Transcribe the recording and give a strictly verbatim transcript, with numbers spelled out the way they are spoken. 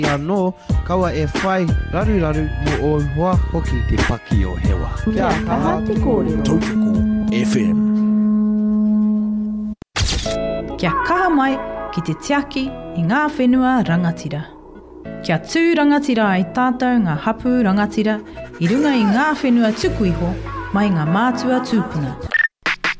Anō, kaua e whai raru raru mo o hoa hoki te paki o hewa. Kia kaha te kōrero. Tautoko F M. Kia kaha mai ki te tiaki i ngā whenua rangatira. Kia tū rangatira ai tātou ngā hapu rangatira i runga i ngā whenua tuku iho mai ngā mātua tūpuna.